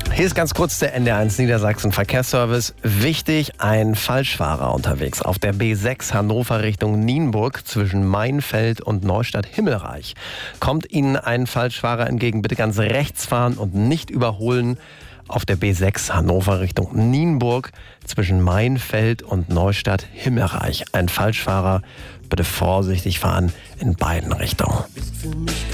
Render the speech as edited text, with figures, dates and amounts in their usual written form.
Hier ist ganz kurz der NDR1 Niedersachsen Verkehrsservice. Wichtig, ein Falschfahrer unterwegs auf der B6 Hannover Richtung Nienburg zwischen Mainfeld und Neustadt-Himmelreich. Kommt Ihnen ein Falschfahrer entgegen, bitte ganz rechts fahren und nicht überholen. Auf der B6 Hannover Richtung Nienburg zwischen Mainfeld und Neustadt-Himmelreich. Ein Falschfahrer, bitte vorsichtig fahren in beiden Richtungen.